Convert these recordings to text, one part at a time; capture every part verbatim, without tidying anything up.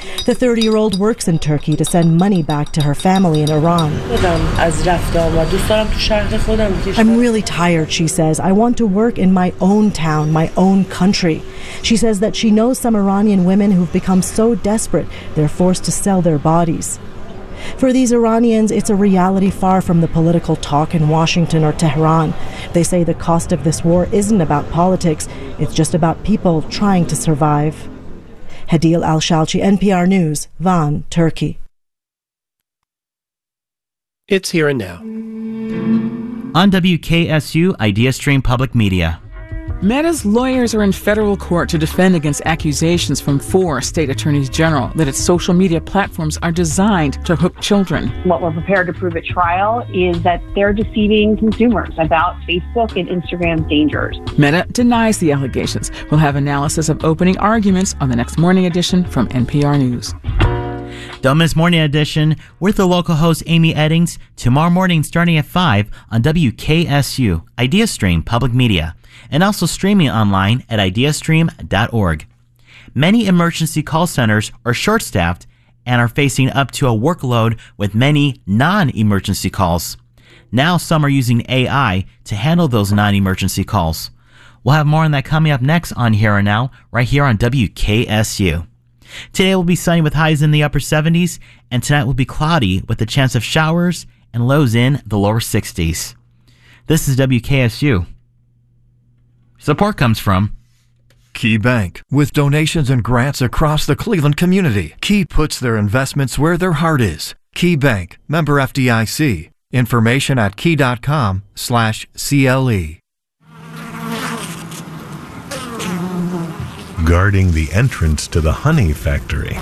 The thirty-year-old works in Turkey to send money back to her family in Iran. I'm really tired, she says. I want to work in my own town, my own country. She says that she knows some Iranian women who've become so desperate they're forced to sell their bodies. For these Iranians, it's a reality far from the political talk in Washington or Tehran. They say the cost of this war isn't about politics, it's just about people trying to survive. Hadil Al-Shalchi, N P R News, Van, Turkey. It's Here and Now. On W K S U, IdeaStream Public Media. Meta's lawyers are in federal court to defend against accusations from four state attorneys general that its social media platforms are designed to hook children. What we're prepared to prove at trial is that they're deceiving consumers about Facebook and Instagram's dangers. Meta denies the allegations. We'll have analysis of opening arguments on the next morning edition from N P R News. Don't miss Morning Edition with the local host Amy Eddings tomorrow morning starting at five on W K S U, IdeaStream Public Media, and also streaming online at ideastream dot org. Many emergency call centers are short-staffed and are facing up to a workload with many non-emergency calls. Now some are using A I to handle those non-emergency calls. We'll have more on that coming up next on Here and Now, right here on W K S U. Today will be sunny with highs in the upper seventies, and tonight will be cloudy with a chance of showers and lows in the lower sixties. This is W K S U. Support comes from Key Bank. With donations and grants across the Cleveland community, Key puts their investments where their heart is. Key Bank, member F D I C. Information at key.com slash CLE. Guarding the entrance to the honey factory.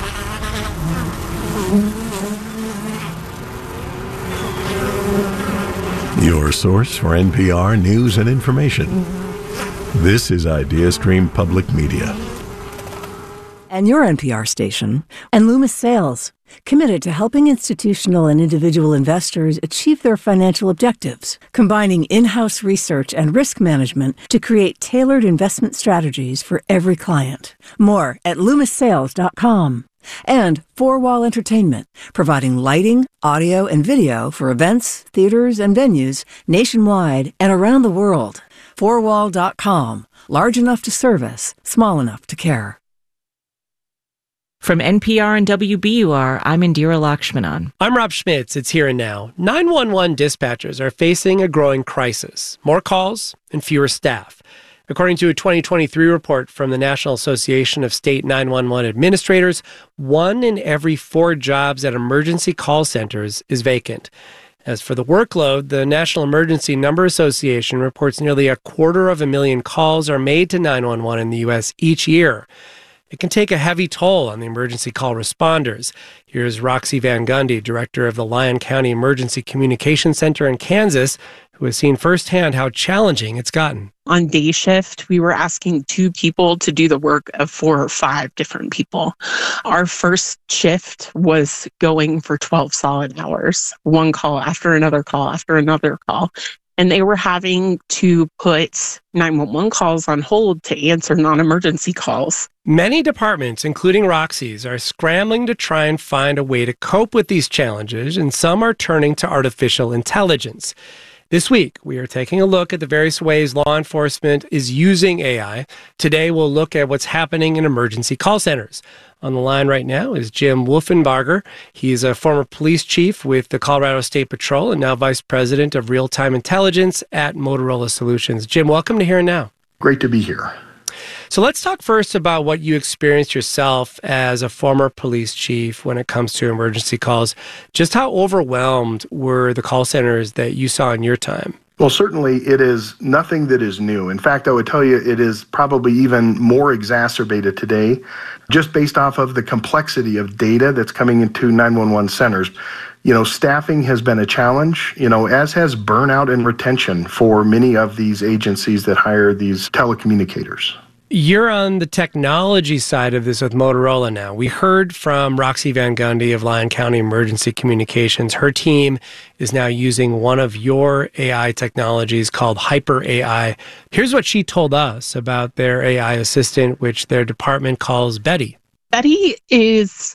Your source for N P R news and information. This is IdeaStream Public Media. And your N P R station, and Loomis Sales, committed to helping institutional and individual investors achieve their financial objectives, combining in-house research and risk management to create tailored investment strategies for every client. More at loomis sales dot com. And Four Wall Entertainment, providing lighting, audio, and video for events, theaters, and venues nationwide and around the world. four wall dot com. Large enough to service, small enough to care. From N P R and W B U R, I'm Indira Lakshmanan. I'm Rob Schmitz. It's Here and Now. nine one one dispatchers are facing a growing crisis. More calls and fewer staff. According to a twenty twenty-three report from the National Association of State nine one one Administrators, one in every four jobs at emergency call centers is vacant. As for the workload, the National Emergency Number Association reports nearly a quarter of a million calls are made to nine one one in the U S each year. It can take a heavy toll on the emergency call responders. Here's Roxy Van Gundy, director of the Lyon County Emergency Communication Center in Kansas, who has seen firsthand how challenging it's gotten. On day shift, we were asking two people to do the work of four or five different people. Our first shift was going for twelve solid hours, one call after another call after another call. And they were having to put nine one one calls on hold to answer non-emergency calls. Many departments, including Roxy's, are scrambling to try and find a way to cope with these challenges, and some are turning to artificial intelligence. This week, we are taking a look at the various ways law enforcement is using A I. Today, we'll look at what's happening in emergency call centers. On the line right now is Jim Wolfenbarger. He's a former police chief with the Colorado State Patrol and now vice president of real-time intelligence at Motorola Solutions. Jim, welcome to Here and Now. Great to be here. So let's talk first about what you experienced yourself as a former police chief when it comes to emergency calls. Just how overwhelmed were the call centers that you saw in your time? Well, certainly it is nothing that is new. In fact, I would tell you it is probably even more exacerbated today, just based off of the complexity of data that's coming into nine one one centers. You know, staffing has been a challenge, you know, as has burnout and retention for many of these agencies that hire these telecommunicators. You're on the technology side of this with Motorola now. We heard from Roxy Van Gundy of Lyon County Emergency Communications. Her team is now using one of your A I technologies called Hyper A I. Here's what she told us about their A I assistant, which their department calls Betty. Betty is